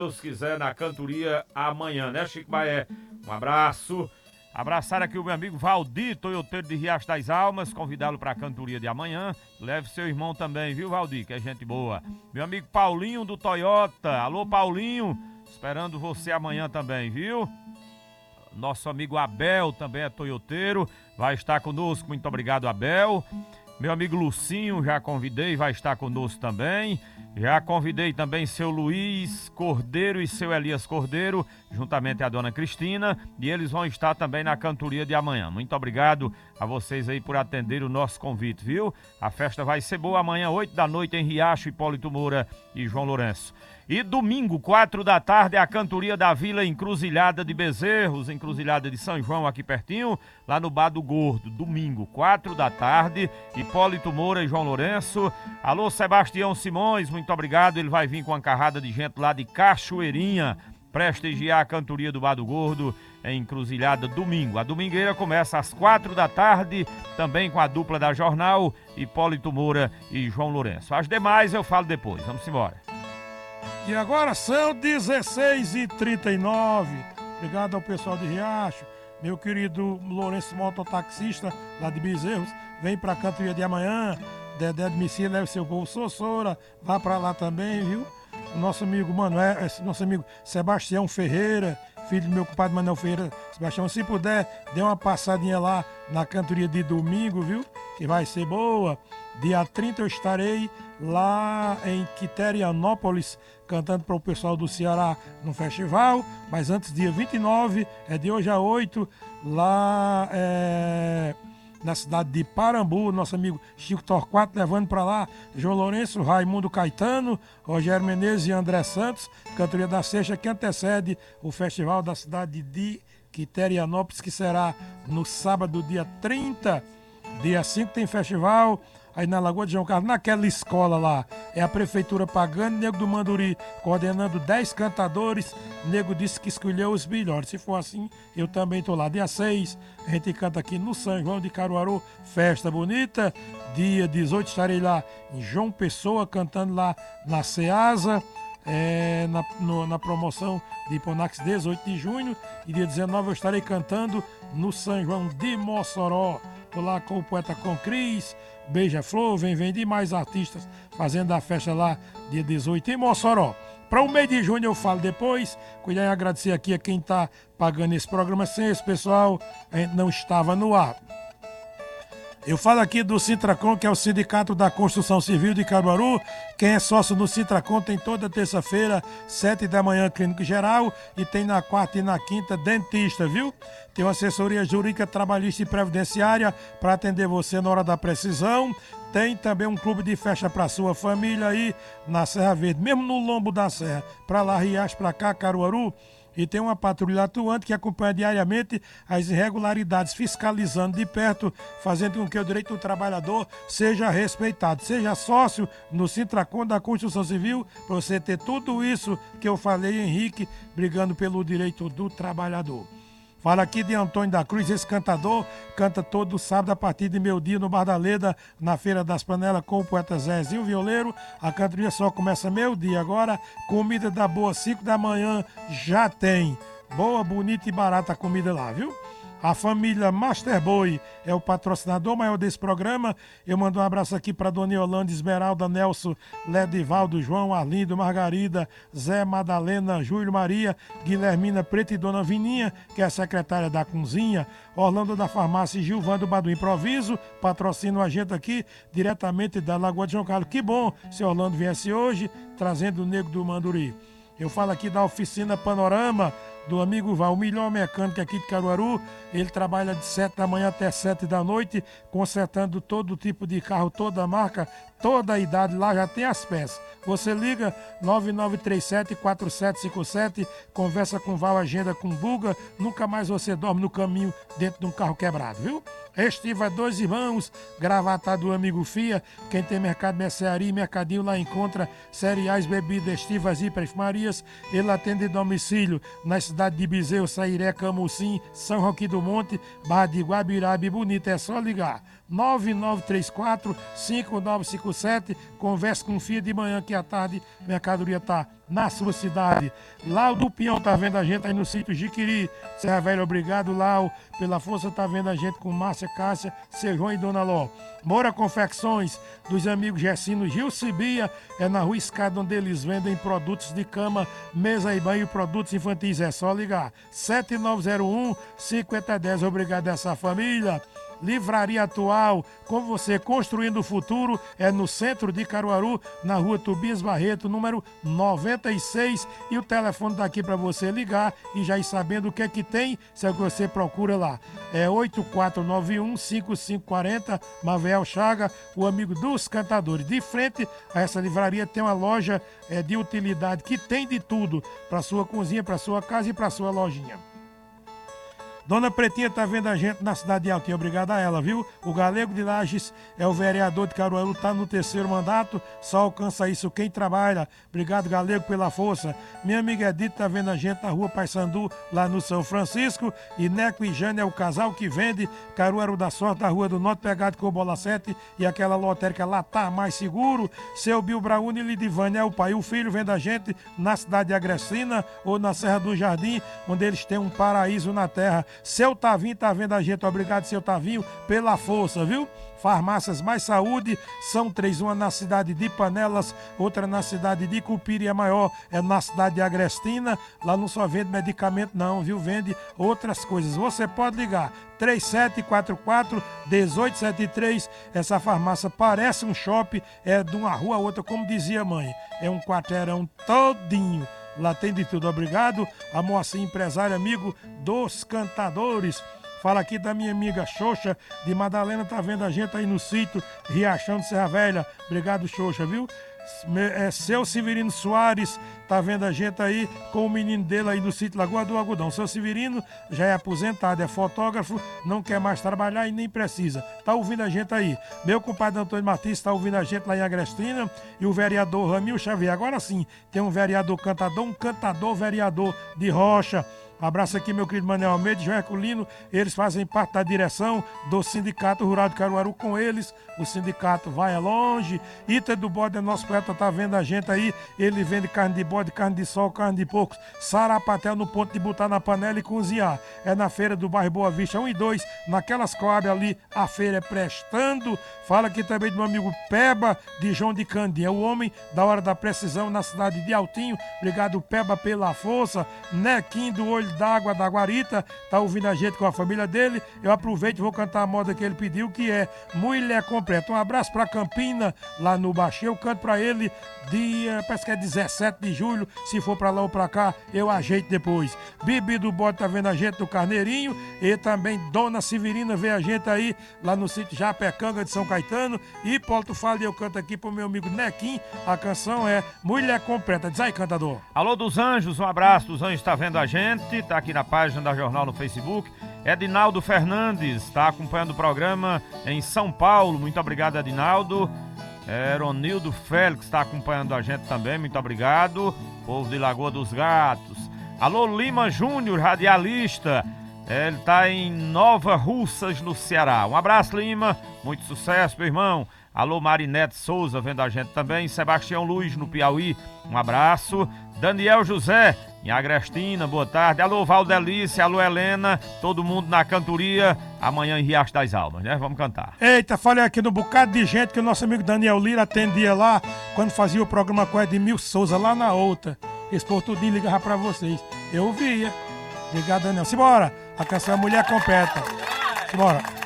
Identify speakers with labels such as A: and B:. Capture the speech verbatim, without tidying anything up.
A: Deus quiser, na cantoria amanhã, né, Chico Baé? Um abraço. Abraçar aqui o meu amigo Valdir, toioteiro de Riacho das Almas, convidá-lo para a cantoria de amanhã. Leve seu irmão também, viu, Valdir, que é gente boa. Meu amigo Paulinho do Toyota. Alô, Paulinho, esperando você amanhã também, viu? Nosso amigo Abel também é toioteiro, vai estar conosco. Muito obrigado, Abel. Meu amigo Lucinho, já convidei, vai estar conosco também. Já convidei também seu Luiz Cordeiro e seu Elias Cordeiro, juntamente a dona Cristina, e eles vão estar também na cantoria de amanhã. Muito obrigado a vocês aí por atender o nosso convite, viu? A festa vai ser boa amanhã, oito da noite, em Riacho, Hipólito Moura e João Lourenço. E domingo, quatro da tarde, a cantoria da Vila Encruzilhada de Bezerros, Encruzilhada de São João, aqui pertinho, lá no Bar do Gordo. Domingo, quatro da tarde, Hipólito Moura e João Lourenço. Alô, Sebastião Simões, muito obrigado. Ele vai vir com uma carrada de gente lá de Cachoeirinha, prestigiar a cantoria do Bar do Gordo, em Encruzilhada, domingo. A domingueira começa às quatro da tarde, também com a dupla da Jornal, Hipólito Moura e João Lourenço. As demais eu falo depois. Vamos embora.
B: E agora são dezesseis e trinta e nove. Obrigado ao pessoal de Riacho. Meu querido Lourenço mototaxista, lá de Bezerros, vem pra cantoria de amanhã. Dedé de Messias, leve seu povo Sossora, vá pra lá também, viu? O nosso amigo Manuel, nosso amigo Sebastião Ferreira, filho do meu compadre Manuel Ferreira. Sebastião, se puder, dê uma passadinha lá na cantoria de domingo, viu? Que vai ser boa. Dia trinta eu estarei lá em Quiterianópolis, cantando para o pessoal do Ceará no festival. Mas antes, dia vinte e nove, é de hoje a oito, lá é, na cidade de Parambu, nosso amigo Chico Torquato levando para lá João Lourenço, Raimundo Caetano, Rogério Menezes e André Santos, cantoria da sexta que antecede o festival da cidade de Quiterianópolis, que será no sábado, dia trinta. Dia cinco tem festival aí na Lagoa de João Carlos, naquela escola lá. É a prefeitura pagando, Nego do Manduri coordenando dez cantadores. Nego disse que escolheu os melhores. Se for assim, eu também tô lá. Dia seis, a gente canta aqui no São João de Caruaru, festa bonita. Dia dezoito estarei lá em João Pessoa, cantando lá na Ceasa, é, na, no, na promoção de Hiponax, dezoito de junho. E dia dezenove eu estarei cantando no São João de Mossoró. Tô lá com o poeta Concris, Beija-Flor, vem, vem de mais artistas fazendo a festa lá dia dezoito em Mossoró. Para o mês de junho eu falo depois. Cuidar e agradecer aqui a quem está pagando esse programa. Sem esse pessoal, a gente não estava no ar. Eu falo aqui do Sintracom, que é o Sindicato da Construção Civil de Caruaru. Quem é sócio no Sintracom tem toda terça-feira, sete da manhã, clínico geral, e tem na quarta e na quinta, dentista, viu? Tem uma assessoria jurídica, trabalhista e previdenciária para atender você na hora da precisão. Tem também um clube de festa para sua família aí na Serra Verde, mesmo no lombo da serra, para lá, Riacho, para cá, Caruaru. E tem uma patrulha atuante que acompanha diariamente as irregularidades, fiscalizando de perto, fazendo com que o direito do trabalhador seja respeitado. Seja sócio no Sintracom da Construção Civil, para você ter tudo isso que eu falei, Henrique, brigando pelo direito do trabalhador. Fala aqui de Antônio da Cruz, esse cantador canta todo sábado a partir de meio-dia no Bar da Leda, na Feira das Panelas, com o poeta Zezinho Violeiro. A cantoria só começa meio-dia agora, comida da boa, cinco da manhã já tem. Boa, bonita e barata a comida lá, viu? A família Master Boy é o patrocinador maior desse programa. Eu mando um abraço aqui para Dona Yolanda, Esmeralda, Nelson, Ledivaldo, João, Arlindo, Margarida, Zé, Madalena, Júlio, Maria, Guilhermina Preta e Dona Vininha, que é a secretária da cozinha. Orlando da Farmácia e Gilvando Badu Improviso patrocinam a gente aqui diretamente da Lagoa de João Carlos. Que bom se Orlando viesse hoje trazendo o Nego do Manduri. Eu falo aqui da oficina Panorama, do amigo Val, o melhor mecânico aqui de Caruaru. Ele trabalha de sete da manhã até sete da noite, consertando todo tipo de carro, toda marca, toda a idade. Lá já tem as peças. Você liga nove nove três sete, quatro sete cinco sete, conversa com o Val, agenda com o Buga. Nunca mais você dorme no caminho dentro de um carro quebrado, viu? Estiva Dois Irmãos, Gravatá do amigo Fia. Quem tem mercado mercearia e mercadinho lá encontra cereais, bebidas, estivas e perfumarias. Ele atende domicílio nas cidade de Bezerro, Sairé, Camucim, São Roque do Monte, Barra de Guabirabe, Bonita. É só ligar nove nove três quatro, cinco nove cinco cinco sete. Converse com o Fia de manhã que à tarde a mercadoria tá na sua cidade. Lau do Pinhão tá vendo a gente aí no sítio Jiquiri. Serra Velha, obrigado, Lau. Pela força tá vendo a gente com Márcia, Cássia, Seu João e Dona Ló. Moura Confecções, dos amigos Gessino Gil Cibia, é na Rua Escada, onde eles vendem produtos de cama, mesa e banho e produtos infantis. É só ligar. sete nove zero um, cinco zero um zero. Obrigado a essa família. Livraria Atual, com você construindo o futuro, é no centro de Caruaru, na rua Tobias Barreto, número noventa e seis. E o telefone tá aqui para você ligar e já ir sabendo o que é que tem, se é o que você procura lá. É oito quatro nove um, cinco cinco quatro zero, Mavel Chaga, o amigo dos cantadores. De frente a essa livraria tem uma loja é, de utilidade que tem de tudo para sua cozinha, para sua casa e para sua lojinha. Dona Pretinha tá vendo a gente na cidade de Altinha, obrigado a ela, viu? O Galego de Lages é o vereador de Caruaru, tá no terceiro mandato, só alcança isso quem trabalha. Obrigado, Galego, pela força. Minha amiga Edith tá vendo a gente na rua Paissandu, lá no São Francisco. E Neco e Jane é o casal que vende Caruaru da Sorte, da Rua do Norte, pegado com o Bola sete e aquela lotérica lá tá mais seguro. Seu Bill Brauni e Lidivânia é o pai e o filho, vendo a gente na cidade de Agrestina ou na Serra do Jardim, onde eles têm um paraíso na terra. Seu Tavinho tá vendo a gente, obrigado, seu Tavinho, pela força, viu? Farmácias Mais Saúde, são três, uma na cidade de Panelas, outra na cidade de Cupira e a maior é na cidade de Agrestina. Lá não só vende medicamento não, viu? Vende outras coisas. Você pode ligar três sete quatro quatro, um oito sete três. Essa farmácia parece um shopping, é de uma rua a outra, como dizia a mãe. É um quarteirão todinho. Lá tem de tudo, obrigado. A Moacir, empresário, amigo dos cantadores. Fala aqui da minha amiga Xoxa de Madalena, tá vendo a gente aí no sítio Riachão de Serra Velha. Obrigado, Xoxa, viu? É, seu Severino Soares tá vendo a gente aí com o menino dele aí no sítio Lagoa do Algodão. Seu Severino já é aposentado, é fotógrafo, não quer mais trabalhar e nem precisa. Tá ouvindo a gente aí. Meu compadre Antônio Martins tá ouvindo a gente lá em Agrestina. E o vereador Ramil Xavier. Agora sim, tem um vereador cantador, um cantador vereador de Rocha. Abraço aqui, meu querido Manuel Almeida e João Herculino. Eles fazem parte da direção do Sindicato Rural de Caruaru. Com eles, o sindicato vai longe. Ita do Bode, nosso poeta, tá vendo a gente aí. Ele vende carne de bode, carne de sol, carne de porcos. Sarapatel no ponto de botar na panela e cozinhar. É na feira do bairro Boa Vista um e dois. Naquelas Coab ali, a feira é prestando. Fala aqui também do meu amigo Peba, de João de Candim. É o homem da hora da precisão na cidade de Altinho. Obrigado, Peba, pela força. Nequim do Olho d'Água da Guarita, tá ouvindo a gente com a família dele. Eu aproveito e vou cantar a moda que ele pediu, que é Mulher Completa. Um abraço pra Campina, lá no Baixio. Eu canto pra ele dia, parece que é dezessete de julho. Se for pra lá ou pra cá, eu ajeito depois. Bibi do Bode tá vendo a gente do Carneirinho. E também Dona Severina vê a gente aí lá no sítio Japecanga de São Caetano. E Hipólito fala e eu canto aqui pro meu amigo Nequim. A canção é Mulher Completa. Diz aí, cantador.
A: Alô dos Anjos, um abraço dos Anjos, tá vendo a gente, tá aqui na página da Jornal no Facebook. Edinaldo Fernandes tá acompanhando o programa em São Paulo, muito obrigado, Edinaldo. É, Ronildo Félix tá acompanhando a gente também, muito obrigado. Povo de Lagoa dos Gatos. Alô Lima Júnior, radialista, é, ele tá em Nova Russas, no Ceará. Um abraço, Lima, muito sucesso, meu irmão. Alô Marinete Souza vendo a gente também. Sebastião Luiz no Piauí, um abraço. Daniel José em Agrestina, boa tarde. Alô Valdelice, alô Helena, todo mundo na cantoria. Amanhã em Riacho das Almas, né? Vamos cantar.
B: Eita, falei aqui no bocado de gente que o nosso amigo Daniel Lira atendia lá quando fazia o programa com o Edmil Souza lá na outra. Esse por tudinho ligava pra vocês. Eu ouvia. Obrigado, Daniel. Simbora, a canção é Mulher Completa. Simbora.